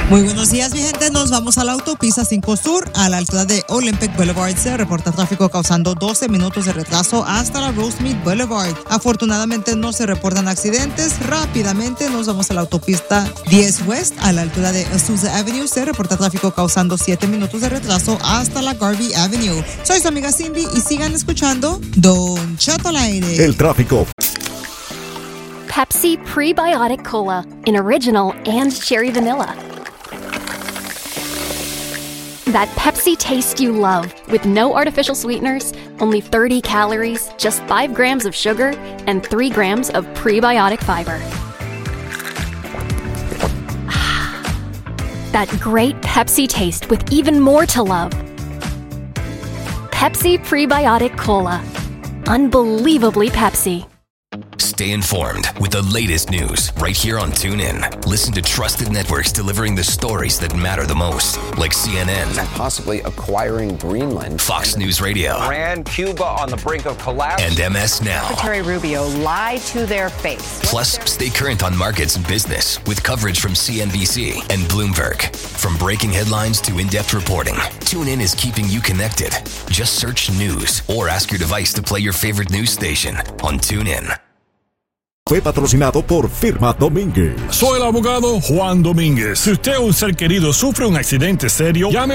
Muy buenos días, mi gente. Nos vamos a la autopista 5 Sur, a la altura de Olympic Boulevard. Se reporta tráfico causando 12 minutos de retraso hasta la Rosemead Boulevard. Afortunadamente no se reportan accidentes. Rápidamente nos vamos a la autopista 10 West, a la altura de Azusa Avenue. Se reporta tráfico causando 7 minutos de retraso hasta la Garvey Avenue. Soy su amiga Cindy y sigan escuchando Don Cheto al aire. El tráfico. Pepsi Prebiotic Cola in original and cherry vanilla. That Pepsi taste you love, with no artificial sweeteners, only 30 calories, just 5 grams of sugar, and 3 grams of prebiotic fiber. That great Pepsi taste with even more to love. Pepsi Prebiotic Cola. Unbelievably Pepsi. Stay informed with the latest news right here on TuneIn. Listen to trusted networks delivering the stories that matter the most, like CNN, possibly acquiring Greenland, Fox News Radio, Iran, Cuba on the brink of collapse, and MS Now. Secretary Rubio lied to their face. Plus, stay current on markets and business with coverage from CNBC and Bloomberg. From breaking headlines to in-depth reporting, TuneIn is keeping you connected. Just search news or ask your device to play your favorite news station on TuneIn. Fue patrocinado por Firma Domínguez. Soy el abogado Juan Domínguez. Si usted o un ser querido sufre un accidente serio, llame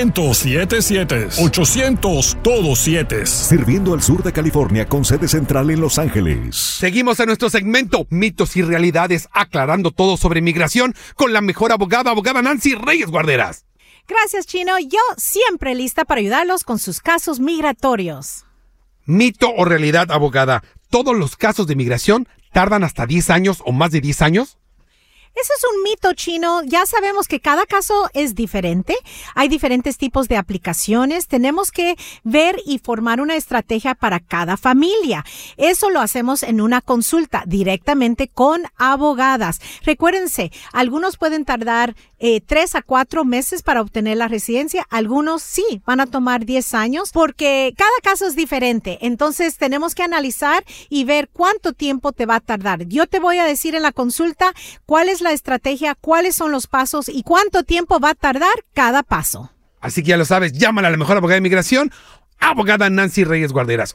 800-77. 800 todos 7. Sirviendo al sur de California con sede central en Los Ángeles. Seguimos en nuestro segmento Mitos y Realidades, aclarando todo sobre migración con la mejor abogada Nancy Reyes Guarderas. Gracias, Chino. Yo siempre lista para ayudarlos con sus casos migratorios. Mito o realidad, abogada. ¿Todos los casos de migración tardan hasta 10 años o más de 10 años? Eso es un mito, Chino. Ya sabemos que cada caso es diferente. Hay diferentes tipos de aplicaciones. Tenemos que ver y formar una estrategia para cada familia. Eso lo hacemos en una consulta directamente con abogadas. Recuérdense, algunos pueden tardar 3 a 4 meses para obtener la residencia. Algunos sí van a tomar 10 años porque cada caso es diferente. Entonces tenemos que analizar y ver cuánto tiempo te va a tardar. Yo te voy a decir en la consulta cuál es la estrategia, cuáles son los pasos y cuánto tiempo va a tardar cada paso. Así que ya lo sabes, llámala a la mejor abogada de inmigración, abogada Nancy Reyes Guarderas,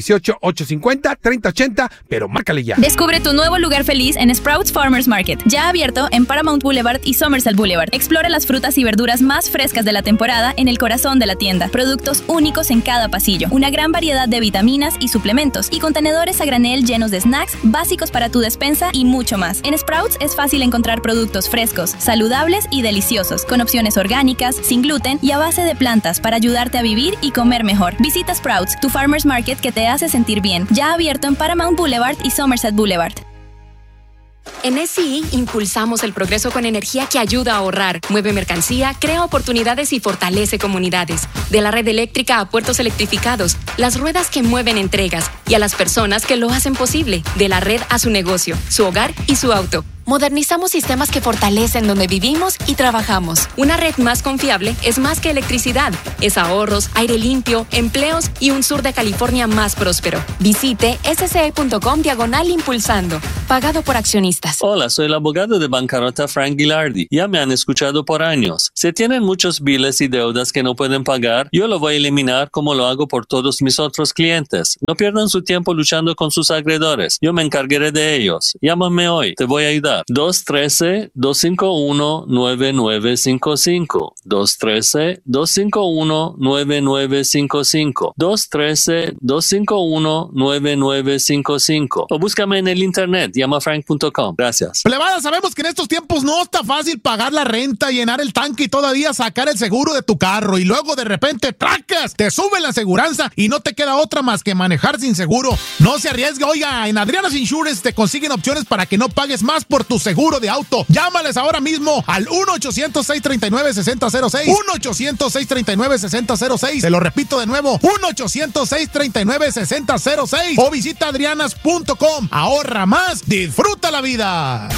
818-850-3080, pero márcale ya. Descubre tu nuevo lugar feliz en Sprouts Farmers Market, ya abierto en Paramount Boulevard y Somerset Boulevard. Explora las frutas y verduras más frescas de la temporada en el corazón de la tienda. Productos únicos en cada pasillo, una gran variedad de vitaminas y suplementos y contenedores a granel llenos de snacks básicos para tu despensa y mucho más. En Sprouts es fácil encontrar productos frescos, saludables y deliciosos, con opciones orgánicas, sin gluten y a base de plantas para ayudarte a vivir y comer mejor. Visita Sprouts, tu farmers market que te hace sentir bien. Ya abierto en Paramount Boulevard y Somerset Boulevard. En SCE impulsamos el progreso con energía que ayuda a ahorrar, mueve mercancía, crea oportunidades y fortalece comunidades. De la red eléctrica a puertos electrificados, las ruedas que mueven entregas y a las personas que lo hacen posible. De la red a su negocio, su hogar y su auto. Modernizamos sistemas que fortalecen donde vivimos y trabajamos. Una red más confiable es más que electricidad. Es ahorros, aire limpio, empleos y un sur de California más próspero. Visite sce.com/impulsando. Pagado por accionistas. Hola, soy el abogado de bancarrota Frank Gilardi. Ya me han escuchado por años. Si tienen muchos biles y deudas que no pueden pagar, yo lo voy a eliminar como lo hago por todos mis otros clientes. No pierdan su tiempo luchando con sus acreedores. Yo me encargaré de ellos. Llámame hoy. Te voy a ayudar. 213-251-9955. 213-251-9955. 213-251-9955. O búscame en el internet, llamafrank.com. Gracias. Plebada, sabemos que en estos tiempos no está fácil pagar la renta, llenar el tanque y todavía sacar el seguro de tu carro. Y luego de repente, ¡tracas! Te sube la aseguranza y no te queda otra más que manejar sin seguro. No se arriesgue. Oiga, en Adriana's Insurance te consiguen opciones para que no pagues más por tu seguro de auto. Llámales ahora mismo al 1-800-639-6006. 1-800-639-6006. Te lo repito de nuevo, 1-800-639-6006. O visita adrianas.com. Ahorra más, disfruta la vida.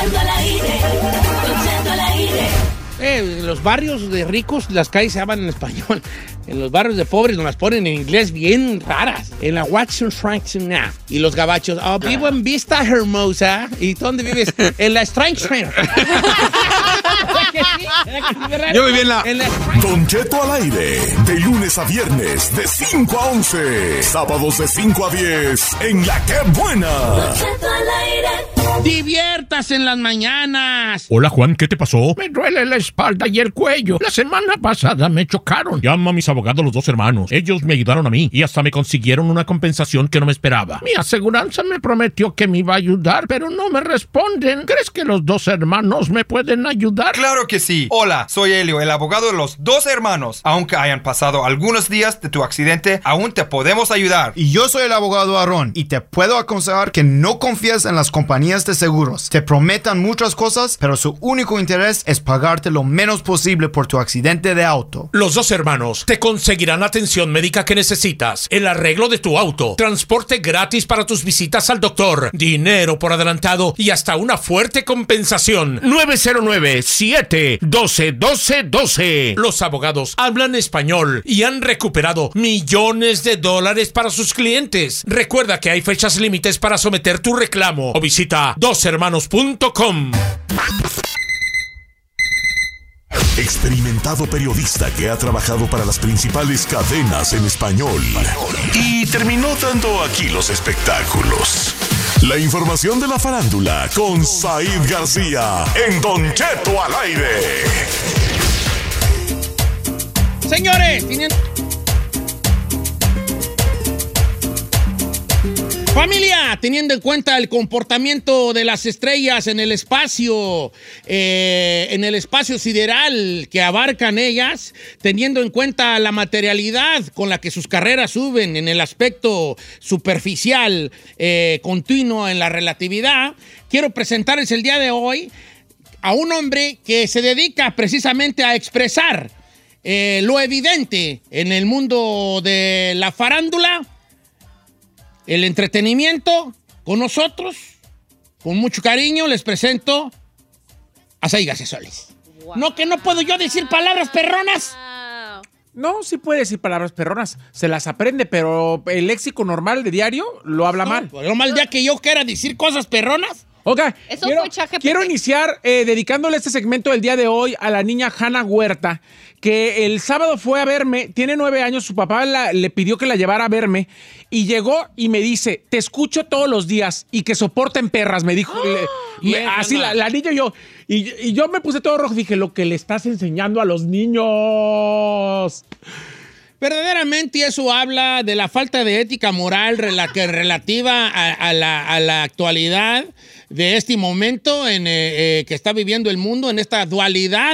En los barrios de ricos las calles se llaman en español. En los barrios de pobres nos las ponen en inglés bien raras. En la Watson Franklin y los gabachos. Oh, vivo en Vista Hermosa. ¿Y dónde vives? En la Strength Trainer. Yo viví en la... Don Cheto al aire, de lunes a viernes, de 5 a 11. Sábados de 5 a 10, en La Que Buena. Don Cheto al aire. Diviértase en las mañanas. Hola, Juan, ¿qué te pasó? Me duele la espalda y el cuello. La semana pasada me chocaron. Llama a mis abogados, los dos hermanos. Ellos me ayudaron a mí y hasta me consiguieron una compensación que no me esperaba. Mi aseguranza me prometió que me iba a ayudar, pero no me responden. ¿Crees que los dos hermanos me pueden ayudar? Claro que sí. Hola, soy Elio, el abogado de los dos hermanos. Aunque hayan pasado algunos días de tu accidente, aún te podemos ayudar. Y yo soy el abogado Aarón y te puedo aconsejar que no confíes en las compañías de seguros. Te prometan muchas cosas, pero su único interés es pagarte lo menos posible por tu accidente de auto. Los dos hermanos te conseguirán la atención médica que necesitas, el arreglo de tu auto, transporte gratis para tus visitas al doctor, dinero por adelantado y hasta una fuerte compensación. 909-712-1212. Los abogados hablan español y han recuperado millones de dólares para sus clientes. Recuerda que hay fechas límites para someter tu reclamo o visita doshermanos.com. Experimentado periodista que ha trabajado para las principales cadenas en español y terminó dando aquí los espectáculos. La información de la farándula con Said García en Don Cheto al aire. Señores, familia, teniendo en cuenta el comportamiento de las estrellas en el espacio sideral que abarcan ellas, teniendo en cuenta la materialidad con la que sus carreras suben en el aspecto superficial, continuo en la relatividad, quiero presentarles el día de hoy a un hombre que se dedica precisamente a expresar lo evidente en el mundo de la farándula, el entretenimiento. Con nosotros, con mucho cariño, les presento a Said García Solís. Wow. No, que no puedo yo decir palabras perronas. No, sí puede decir palabras perronas. Se las aprende, pero el léxico normal de diario lo habla mal. Lo mal día que yo quiera decir cosas perronas. Ok, quiero iniciar dedicándole este segmento del día de hoy a la niña Hannah Huerta, que el sábado fue a verme, tiene 9 años, su papá le pidió que la llevara a verme, y llegó y me dice, te escucho todos los días y que soporten perras, me dijo. Así la niña y yo me puse todo rojo, dije, lo que le estás enseñando a los niños. Verdaderamente eso habla de la falta de ética moral relativa a la actualidad de este momento que está viviendo el mundo, en esta dualidad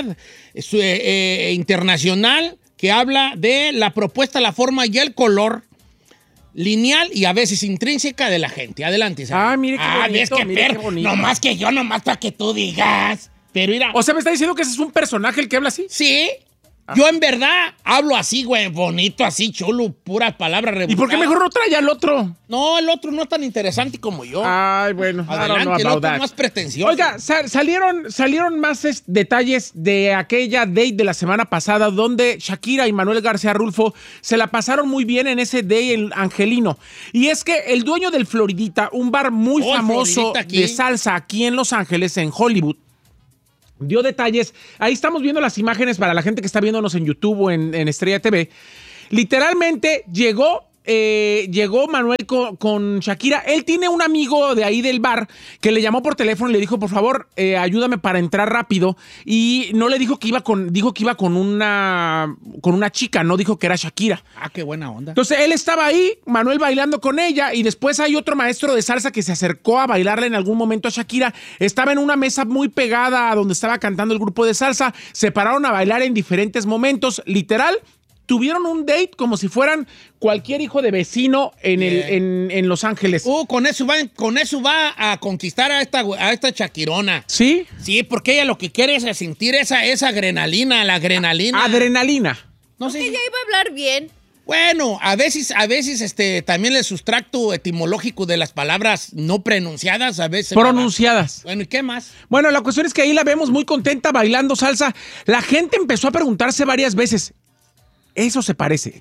internacional que habla de la propuesta, la forma y el color lineal y a veces intrínseca de la gente. Adelante, Isabel. Mire qué bonito. Nomás que yo, nomás para que tú digas. Pero mira. O sea, ¿me está diciendo que ese es un personaje el que habla así? Sí. Yo en verdad hablo así, güey, bonito, así, chulo, puras palabras rebuscadas. ¿Y por qué mejor no trae al otro? No, el otro no es tan interesante como yo. Ay, bueno. Adelante, el otro es más pretencioso. Oiga, salieron más detalles de aquella date de la semana pasada donde Shakira y Manuel García Rulfo se la pasaron muy bien en ese date en Angelino. Y es que el dueño del Floridita, un bar muy famoso de salsa aquí en Los Ángeles, en Hollywood, dio detalles. Ahí estamos viendo las imágenes para la gente que está viéndonos en YouTube o en Estrella TV. Literalmente llegó Manuel con Shakira. Él tiene un amigo de ahí del bar que le llamó por teléfono y le dijo, por favor, ayúdame para entrar rápido. Y no le dijo dijo que iba con una chica, no dijo que era Shakira. Ah, qué buena onda. Entonces él estaba ahí, Manuel bailando con ella, y después hay otro maestro de salsa que se acercó a bailarle en algún momento a Shakira. Estaba en una mesa muy pegada a donde estaba cantando el grupo de salsa. Se pararon a bailar en diferentes momentos. Literal, tuvieron un date como si fueran cualquier hijo de vecino en Los Ángeles. Con eso va a conquistar a esta Shakirona. ¿Sí? Sí, porque ella lo que quiere es sentir esa adrenalina, la adrenalina. Adrenalina. No sé. Ella iba a hablar bien. Bueno, a veces también el sustracto etimológico de las palabras no pronunciadas, a veces. Pronunciadas. Bueno, ¿y qué más? Bueno, la cuestión es que ahí la vemos muy contenta bailando salsa. La gente empezó a preguntarse varias veces, Eso se parece.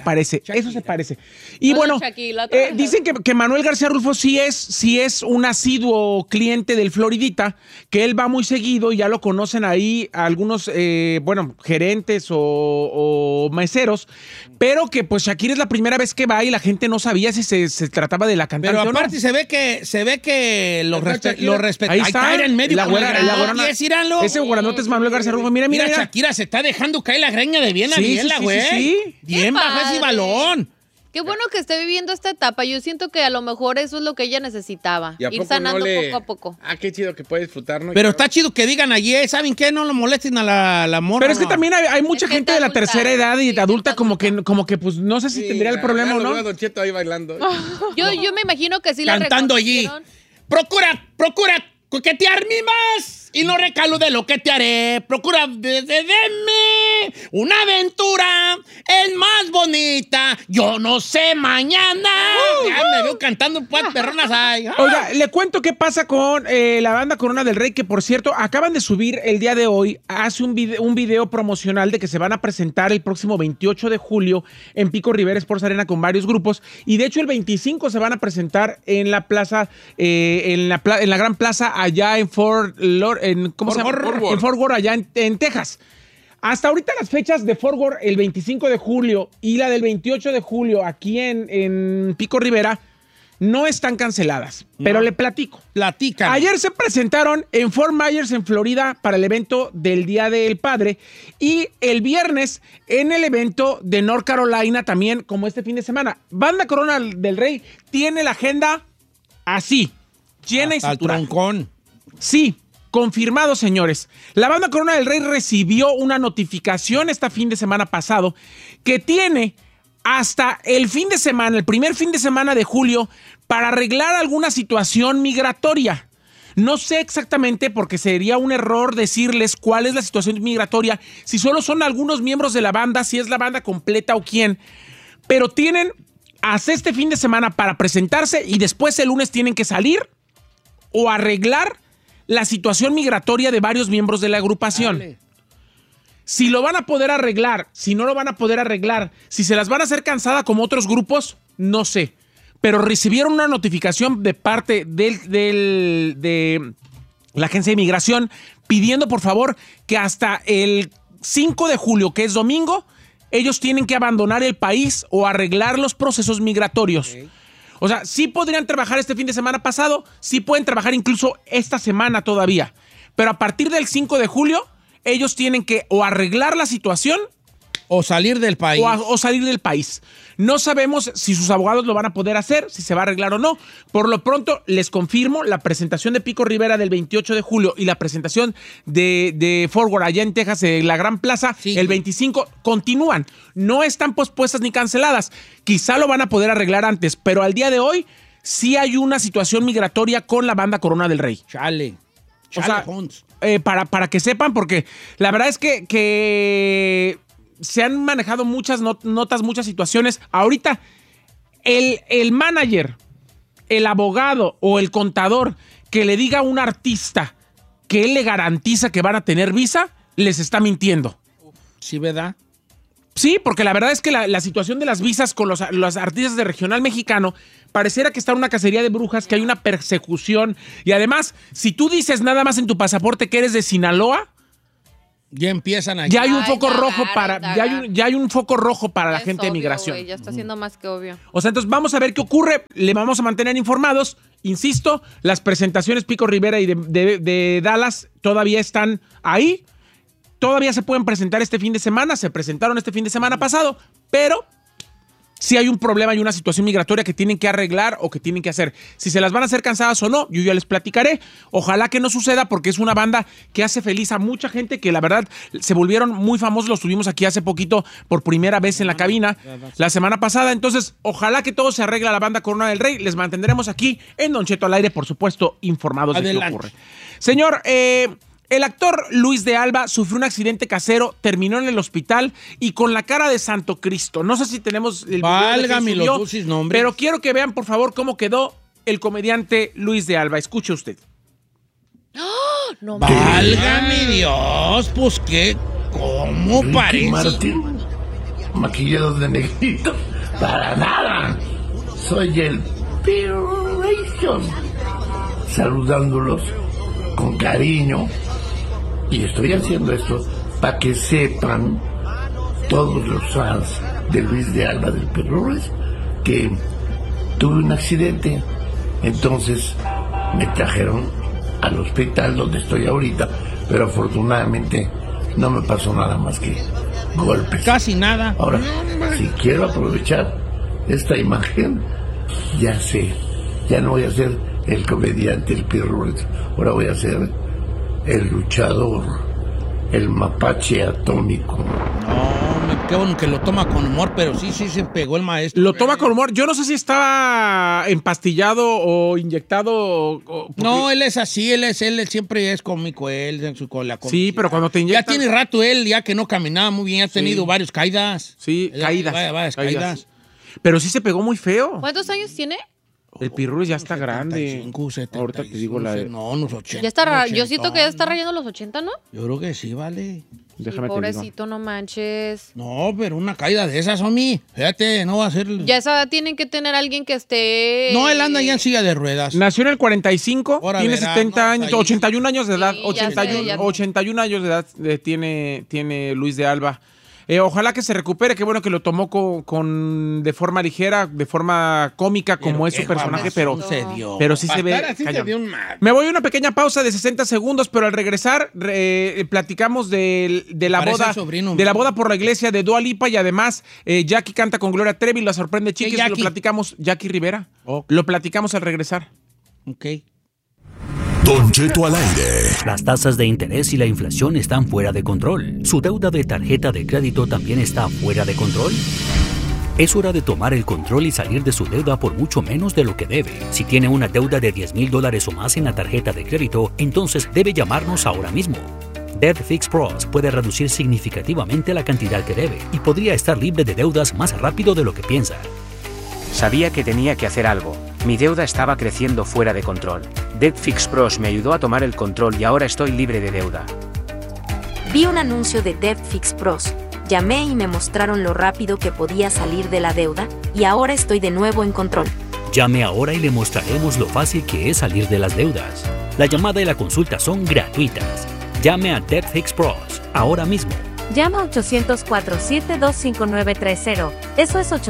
Y bueno, dicen que Manuel García Rulfo sí es un asiduo cliente del Floridita, que él va muy seguido y ya lo conocen ahí algunos, gerentes o meseros, pero que pues Shakira es la primera vez que va y la gente no sabía si se trataba de la cantante o no. Pero aparte se ve que lo respeta. Ahí está en medio. la güerona. Ese guaranote es Manuel García Rulfo. Mira. Shakira se está dejando caer la greña de bien a bien, güey. Sí. Bien bajo ese balón. Qué bueno que esté viviendo esta etapa. Yo siento que a lo mejor eso es lo que ella necesitaba. Ir sanando poco a poco. Qué chido que puede disfrutar, ¿no? Pero está chido que digan allí, ¿saben qué? No lo molesten a la morra. Pero es que también hay mucha gente de la tercera edad y de adulta como que pues no sé si tendría el problema o no. Don Cheto ahí bailando. yo me imagino que sí la cantando allí. Procura coquetearme más y no recalo de lo que te haré. Procura denme una aventura, es más bonita. Yo no sé mañana. Ya me veo cantando perronas ahí. Oiga, le cuento qué pasa con la banda Corona del Rey, que por cierto acaban de subir el día de hoy, hace un video promocional de que se van a presentar el próximo 28 de julio en Pico Rivera Sports Arena con varios grupos, y de hecho el 25 se van a presentar en la plaza, en la gran plaza allá en Fort Worth, allá en Texas. Hasta ahorita las fechas de Fort Worth, el 25 de julio y la del 28 de julio aquí en Pico Rivera, no están canceladas, pero le platico. Platican. Ayer se presentaron en Fort Myers, en Florida, para el evento del Día del Padre, y el viernes en el evento de North Carolina también, como este fin de semana. Banda Corona del Rey tiene la agenda así, llena y saturada. Troncón. Sí, confirmado, señores. La banda Corona del Rey recibió una notificación este fin de semana pasado que tiene hasta el fin de semana, el primer fin de semana de julio, para arreglar alguna situación migratoria. No sé exactamente, porque sería un error decirles cuál es la situación migratoria, si solo son algunos miembros de la banda, si es la banda completa o quién, pero tienen hasta este fin de semana para presentarse y después el lunes tienen que salir o arreglar la situación migratoria de varios miembros de la agrupación. Dale. Si lo van a poder arreglar, si no lo van a poder arreglar, si se las van a hacer cansada como otros grupos, no sé. Pero recibieron una notificación de parte de la agencia de migración pidiendo por favor que hasta el 5 de julio, que es domingo, ellos tienen que abandonar el país o arreglar los procesos migratorios. Okay. O sea, sí podrían trabajar este fin de semana pasado, sí pueden trabajar incluso esta semana todavía. Pero a partir del 5 de julio, ellos tienen que o arreglar la situación o salir del país. O salir del país. No sabemos si sus abogados lo van a poder hacer, si se va a arreglar o no. Por lo pronto, les confirmo, la presentación de Pico Rivera del 28 de julio y la presentación de Fort Worth allá en Texas, en la Gran Plaza, sí, el 25, continúan. No están pospuestas ni canceladas. Quizá lo van a poder arreglar antes, pero al día de hoy sí hay una situación migratoria con la banda Corona del Rey. Chale. O sea, para que sepan, porque la verdad es que se han manejado muchas notas, muchas situaciones. Ahorita, el manager, el abogado o el contador que le diga a un artista que él le garantiza que van a tener visa, les está mintiendo. ¿Sí, verdad? Sí, porque la verdad es que la situación de las visas con los artistas de regional mexicano pareciera que está en una cacería de brujas, que hay una persecución. Y además, si tú dices nada más en tu pasaporte que eres de Sinaloa, ya empiezan a... Ya hay un foco rojo para... Ya hay un foco rojo para la gente de migración. Wey, ya está siendo más que obvio. O sea, entonces vamos a ver qué ocurre. Le vamos a mantener informados. Insisto, las presentaciones Pico Rivera y de Dallas todavía están ahí. Todavía se pueden presentar este fin de semana. Se presentaron este fin de semana pasado. Pero si hay un problema y una situación migratoria que tienen que arreglar o que tienen que hacer. Si se las van a hacer cansadas o no, yo ya les platicaré. Ojalá que no suceda, porque es una banda que hace feliz a mucha gente, que la verdad se volvieron muy famosos. Los tuvimos aquí hace poquito por primera vez en la cabina la semana pasada. Entonces, ojalá que todo se arregle a la banda Corona del Rey. Les mantendremos aquí en Don Cheto al aire, por supuesto, informados de qué ocurre. Señor, el actor Luis de Alba sufrió un accidente casero, terminó en el hospital y con la cara de Santo Cristo. No sé si tenemos el video, pero quiero que vean, por favor, cómo quedó el comediante Luis de Alba. Escuche usted. ¡Oh! No, ¡válgame Dios! Pues qué, ¿cómo parece? maquillado de negrito. Para nada. Soy el Pirration. Saludándolos con cariño. Y estoy haciendo esto para que sepan todos los fans de Luis de Alba del Pirurris que tuve un accidente. Entonces me trajeron al hospital donde estoy ahorita, pero afortunadamente no me pasó nada más que golpes. Casi nada. Ahora, si quiero aprovechar esta imagen, ya sé, ya no voy a ser el comediante, el Pirurris, ahora voy a ser el luchador, el mapache atómico. Qué bueno que lo toma con humor, pero sí se pegó el maestro. Lo toma con humor. Yo no sé si estaba empastillado o inyectado. No, él es así, él siempre es cómico, con la cómica. Sí, pero cuando te inyectan... Ya tiene rato él, ya que no caminaba muy bien, ha tenido varias caídas. Sí, varias caídas. Pero sí se pegó muy feo. ¿Cuántos años tiene? El Pirurris ya está 75, grande. 75, ahorita te digo la de... No, unos 80. Ya está, yo siento que ya está rayando los 80, ¿no? Yo creo que sí, vale. Déjame pobrecito, no manches. No, pero una caída de esas, Omi. Fíjate, no va a ser... Ya esa tienen que tener alguien que esté... No, él anda ya en silla de ruedas. Nació en el 45, tiene 70 años, 81 años de edad. Sí, 81 años de edad tiene Luis de Alba. Ojalá que se recupere, qué bueno que lo tomó de forma ligera, de forma cómica, como es su personaje, pero sí se ve. Me voy a una pequeña pausa de 60 segundos, pero al regresar platicamos de la boda por la iglesia de Dua Lipa y además Jackie canta con Gloria Trevi, la sorprende Chiquis, lo platicamos, Jackie Rivera, lo platicamos al regresar. Ok. Don Cheto al aire. Las tasas de interés y la inflación están fuera de control. ¿Su deuda de tarjeta de crédito también está fuera de control? Es hora de tomar el control y salir de su deuda por mucho menos de lo que debe. Si tiene una deuda de $10,000 o más en la tarjeta de crédito, entonces debe llamarnos ahora mismo. Debt Fix Pros puede reducir significativamente la cantidad que debe y podría estar libre de deudas más rápido de lo que piensa. Sabía que tenía que hacer algo. Mi deuda estaba creciendo fuera de control. Debt Fix Pros me ayudó a tomar el control y ahora estoy libre de deuda. Vi un anuncio de Debt Fix Pros. Llamé y me mostraron lo rápido que podía salir de la deuda y ahora estoy de nuevo en control. Llame ahora y le mostraremos lo fácil que es salir de las deudas. La llamada y la consulta son gratuitas. Llame a Debt Fix Pros ahora mismo. Llama 800-472-5930. Eso es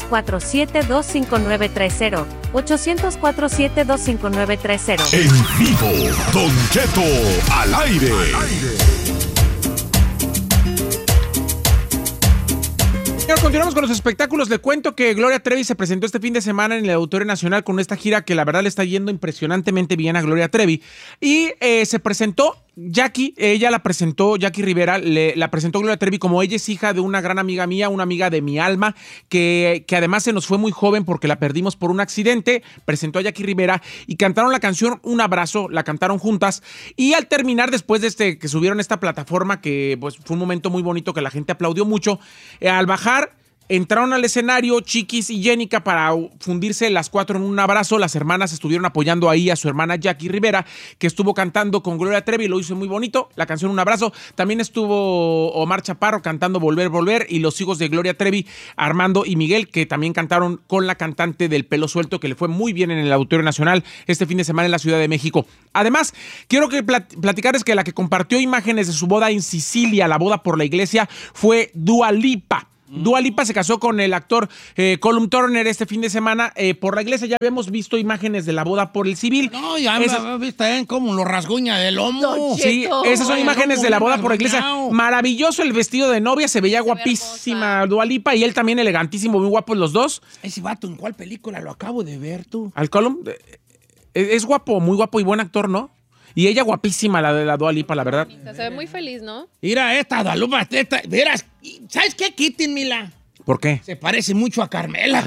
800-472-5930. 800-472-5930. En vivo, Don Cheto al aire. Continuamos con los espectáculos. Le cuento que Gloria Trevi se presentó este fin de semana en el Auditorio Nacional con esta gira que la verdad le está yendo impresionantemente bien a Gloria Trevi. Y se presentó Jackie Rivera, la presentó Gloria Trevi como ella es hija de una gran amiga mía, una amiga de mi alma, que además se nos fue muy joven porque la perdimos por un accidente. Presentó a Jackie Rivera y cantaron la canción Un Abrazo, la cantaron juntas. Y al terminar, después de que subieron esta plataforma, que pues fue un momento muy bonito que la gente aplaudió mucho, al bajar entraron al escenario Chiquis y Jenica para fundirse las cuatro en un abrazo. Las hermanas estuvieron apoyando ahí a su hermana Jackie Rivera, que estuvo cantando con Gloria Trevi, lo hizo muy bonito, la canción Un Abrazo. También estuvo Omar Chaparro cantando Volver, Volver, y los hijos de Gloria Trevi, Armando y Miguel, que también cantaron con la cantante del Pelo Suelto, que le fue muy bien en el Auditorio Nacional este fin de semana en la Ciudad de México. Además, quiero que platicarles que la que compartió imágenes de su boda en Sicilia, la boda por la iglesia, fue Dua Lipa. Dua Lipa se casó con el actor Callum Turner este fin de semana por la iglesia. Ya habíamos visto imágenes de la boda por el civil. No, ya viste como lo rasguña del lomo. Sí, esas son imágenes de la boda por la iglesia. Maravilloso el vestido de novia, se veía guapísima Dua Lipa y él también elegantísimo, muy guapos los dos. Ese vato, ¿en cuál película lo acabo de ver tú? Al Callum es guapo, muy guapo y buen actor, ¿no? Y ella guapísima, la de la Dua Lipa, la verdad. Se ve muy feliz, ¿no? Mira esta Dua Lipa, verás, ¿sabes qué? Quítenmela. ¿Por qué? Se parece mucho a Carmela.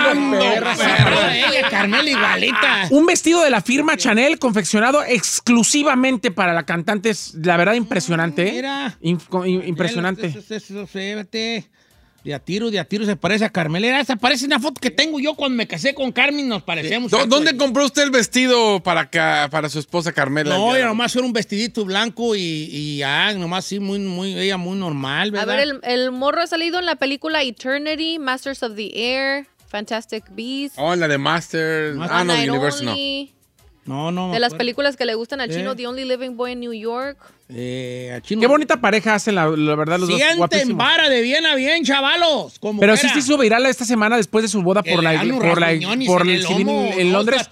Carmela igualita. Un vestido de la firma Chanel confeccionado exclusivamente para la cantante. Es la verdad impresionante. Mira. Impresionante. Fíjate. De a tiro se parece a Carmelera. Esa parece una foto que tengo yo cuando me casé con Carmen, nos parecíamos. ¿Dónde compró usted el vestido para su esposa Carmela? No, ella nomás era un vestidito blanco y nomás sí, ella muy normal, ¿verdad? A ver, el morro ha salido en la película Eternity, Masters of the Air, Fantastic Beasts. Oh, en la de Masters. No, Universe no. No. De las películas que le gustan al chino, The Only Living Boy in New York. Qué bonita pareja hacen, la verdad, los dos. Sienten vara de bien a bien, chavalos. Pero sí se hizo viral esta semana después de su boda por el civil en Londres.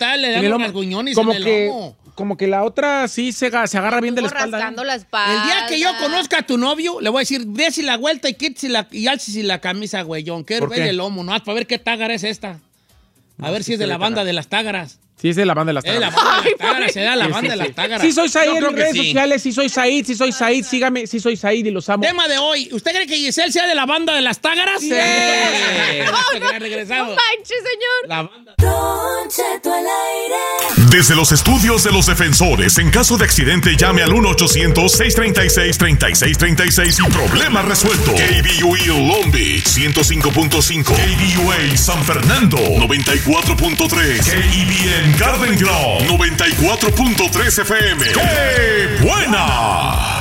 Como que la otra sí se agarra bien de la espalda. Rascando la espalda. El día que yo conozca a tu novio, le voy a decir, dése la vuelta y alce la camisa, güeyón. Quiero ver el lomo, ¿no? Para ver qué tágara es esta. A ver si es de la banda de las tágaras. Sí, es de la banda de las tágaras. Se da la banda de las tágaras. Sí soy Said en redes sociales, sí soy Said, sígame, sí soy Said y los amo. Tema de hoy, ¿usted cree que Giselle sea de la banda de las tágaras? Sí. Regresado. No manches, señor. La banda. Don Cheto al aire. Desde los estudios de los defensores, en caso de accidente, llame al 1-800-636-3636 y problema resuelto. KBUE Long Beach 105.5, KBUA San Fernando 94.3, KEBN Garden Grove 94.3 FM. ¡Qué buena!